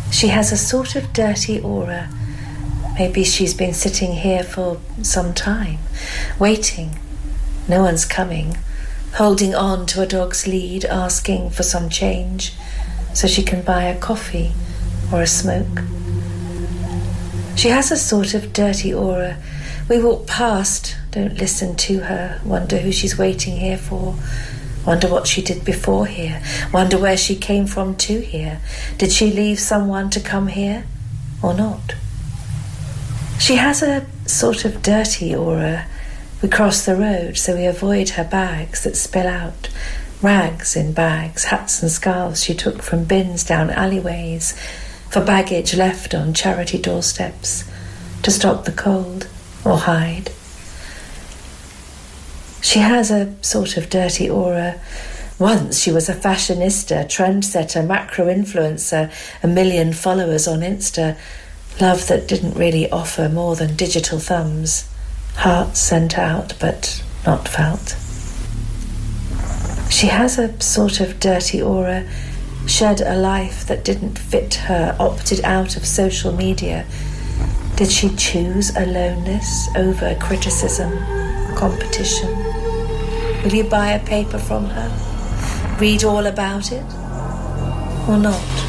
She has a sort of dirty aura. Maybe she's been sitting here for some time, waiting. No one's coming, holding on to a dog's lead, asking for some change so she can buy a coffee or a smoke. She has a sort of dirty aura. We walk past, don't listen to her, wonder who she's waiting here for, wonder what she did before here, wonder where she came from to here. Did she leave someone to come here or not? She has a sort of dirty aura. We cross the road, so we avoid her bags that spill out. Rags in bags, hats and scarves she took from bins down alleyways for baggage left on charity doorsteps to stop the cold or hide. She has a sort of dirty aura. Once she was a fashionista, trendsetter, macro-influencer, 1 million followers on Insta. Love that didn't really offer more than digital thumbs. Hearts sent out but not felt. She has a sort of dirty aura. Shed a life that didn't fit her, opted out of social media. Did she choose aloneness over criticism, competition? Will you buy a paper from her? Read all about it? Or not?